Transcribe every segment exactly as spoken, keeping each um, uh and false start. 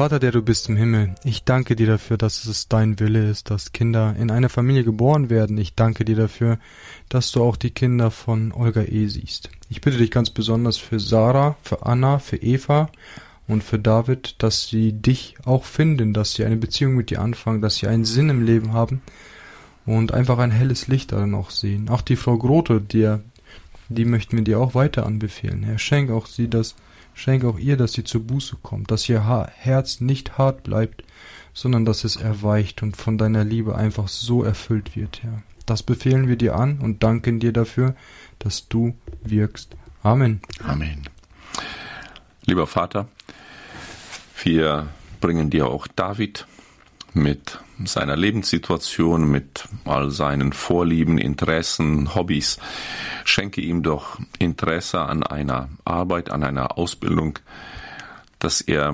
Vater, der du bist im Himmel, ich danke dir dafür, dass es dein Wille ist, dass Kinder in einer Familie geboren werden. Ich danke dir dafür, dass du auch die Kinder von Olga E. siehst. Ich bitte dich ganz besonders für Sarah, für Anna, für Eva und für David, dass sie dich auch finden, dass sie eine Beziehung mit dir anfangen, dass sie einen Sinn im Leben haben und einfach ein helles Licht darin auch sehen. Auch die Frau Grote, die, die möchten wir dir auch weiter anbefehlen. Herr, schenk auch sie das, schenk auch ihr, dass sie zur Buße kommt, dass ihr ha- Herz nicht hart bleibt, sondern dass es erweicht und von deiner Liebe einfach so erfüllt wird, Herr. Das befehlen wir dir an und danken dir dafür, dass du wirkst. Amen. Amen. Lieber Vater, wir bringen dir auch David mit seiner Lebenssituation, mit all seinen Vorlieben, Interessen, Hobbys. Schenke ihm doch Interesse an einer Arbeit, an einer Ausbildung, dass er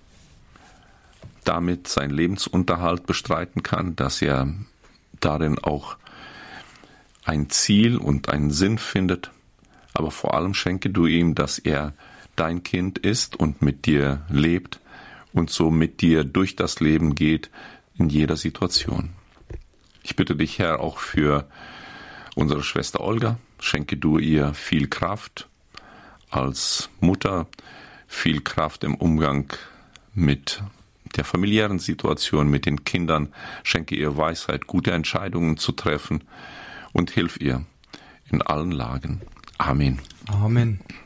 damit seinen Lebensunterhalt bestreiten kann, dass er darin auch ein Ziel und einen Sinn findet. Aber vor allem schenke du ihm, dass er dein Kind ist und mit dir lebt und so mit dir durch das Leben geht in jeder Situation. Ich bitte dich, Herr, auch für unsere Schwester Olga. Schenke du ihr viel Kraft als Mutter, viel Kraft im Umgang mit der familiären Situation, mit den Kindern. Schenke ihr Weisheit, gute Entscheidungen zu treffen und hilf ihr in allen Lagen. Amen. Amen.